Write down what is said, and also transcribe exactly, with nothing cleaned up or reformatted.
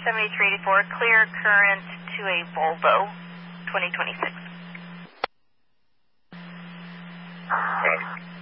seventy-three eighty-four, clear current to a Volvo, twenty twenty-six. Okay.